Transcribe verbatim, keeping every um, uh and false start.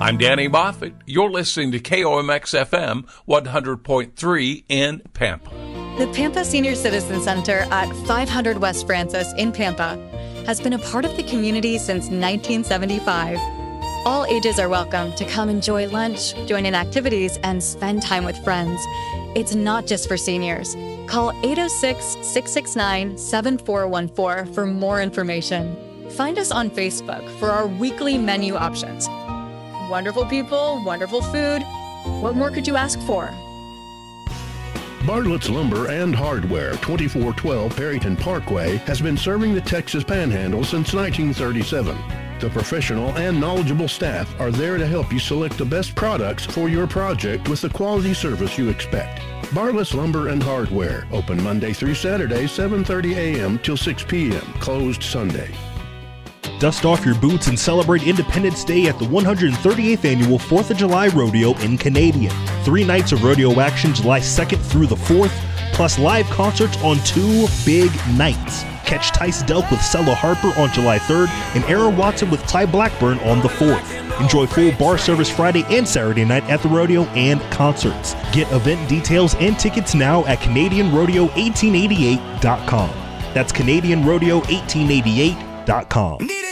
I'm Danny Moffett. You're listening to K O M X F M one hundred point three in Pampa. The Pampa Senior Citizen Center at five hundred West Francis in Pampa has been a part of the community since nineteen seventy-five. All ages are welcome to come enjoy lunch, join in activities, and spend time with friends. It's not just for seniors. Call eight oh six, six six nine, seven four one four for more information. Find us on Facebook for our weekly menu options. Wonderful people, wonderful food. What more could you ask for? Bartlett's Lumber and Hardware, twenty-four twelve Perryton Parkway, has been serving the Texas Panhandle since nineteen thirty-seven. The professional and knowledgeable staff are there to help you select the best products for your project with the quality service you expect. Bartlett's Lumber and Hardware, open Monday through Saturday, seven thirty a.m. till six p.m., closed Sunday. Dust off your boots and celebrate Independence Day at the one hundred thirty-eighth Annual fourth of July Rodeo in Canadian. Three nights of rodeo action July second through the fourth, plus live concerts on two big nights. Catch Tice Delk with Stella Harper on July third and Era Watson with Ty Blackburn on the fourth. Enjoy full bar service Friday and Saturday night at the rodeo and concerts. Get event details and tickets now at Canadian Rodeo eighteen eighty-eight dot com. That's Canadian Rodeo eighteen eighty-eight dot com.